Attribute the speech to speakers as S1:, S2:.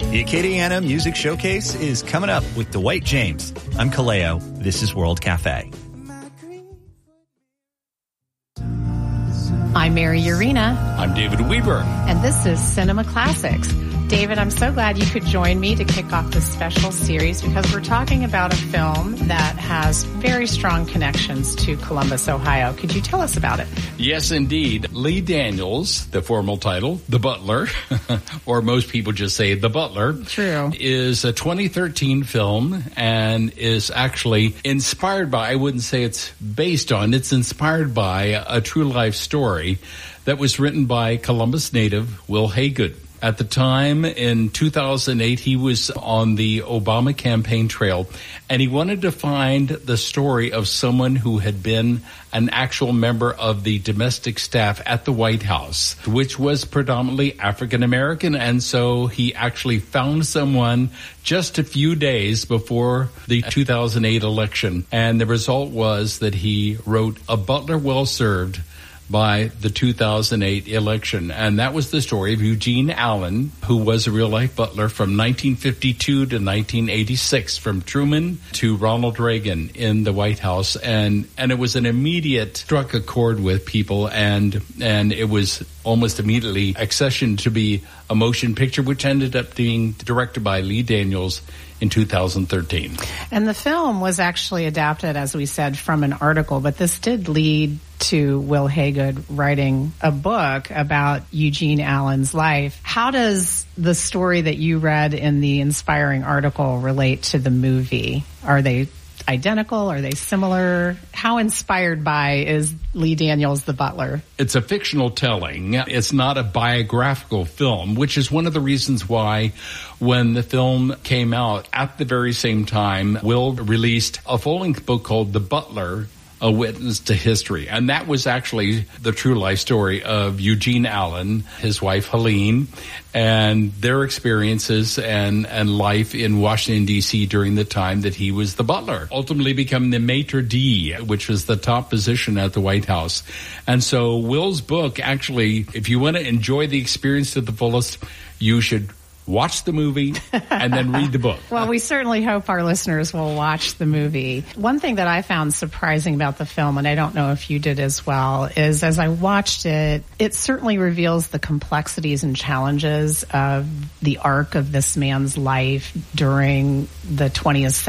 S1: The Acadiana Music Showcase is coming up with Dwight James. I'm Kaleo. This is World Cafe.
S2: I'm Mary Urena.
S3: I'm David Weber.
S2: And this is Cinema Classics. David, I'm so glad you could join me to kick off this special series because we're talking about a film that has very strong connections to Columbus, Ohio. Could you tell us about it?
S3: Yes, indeed. Lee Daniels, the formal title, The Butler, or most people just say The Butler.
S2: True.
S3: Is a 2013 film and is actually inspired by, I wouldn't say it's based on, it's inspired by a true life story that was written by Columbus native Will Haygood. At the time, in 2008, he was on the Obama campaign trail, and he wanted to find the story of someone who had been an actual member of the domestic staff at the White House, which was predominantly African American, and so he actually found someone just a few days before the 2008 election, and the result was that he wrote A Butler Well Served by the 2008 election. And that was the story of Eugene Allen, who was a real-life butler from 1952 to 1986, from Truman to Ronald Reagan in the White House. And it was an immediate struck a chord with people, and it was almost immediately accessioned to be a motion picture, which ended up being directed by Lee Daniels in 2013.
S2: And the film was actually adapted, as we said, from an article, but this did lead to Will Haygood writing a book about Eugene Allen's life. How does the story that you read in the inspiring article relate to the movie? Are they identical? Are they similar? How inspired by is Lee Daniels, The Butler?
S3: It's a fictional telling. It's not a biographical film, which is one of the reasons why when the film came out at the very same time, Will released a full-length book called The Butler, A Witness to History. And that was actually the true life story of Eugene Allen, his wife Helene, and their experiences and life in Washington, D.C. during the time that he was the butler. Ultimately become the maitre d', which was the top position at the White House. And so Will's book, actually, if you want to enjoy the experience to the fullest, you should watch the movie and then read the book.
S2: Well, we certainly hope our listeners will watch the movie. One thing that I found surprising about the film, and I don't know if you did as well, is as I watched it, it certainly reveals the complexities and challenges of the arc of this man's life during the 20th